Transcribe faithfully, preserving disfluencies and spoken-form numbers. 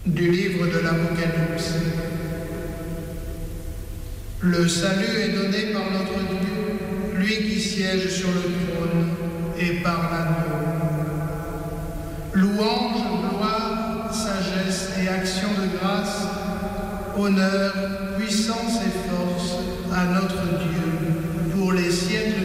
Du livre de l'Apocalypse. Le salut est donné par notre Dieu, lui qui siège sur le trône, et par l'agneau. Louange, gloire, sagesse et action de grâce, honneur, puissance et force à notre Dieu, pour les siècles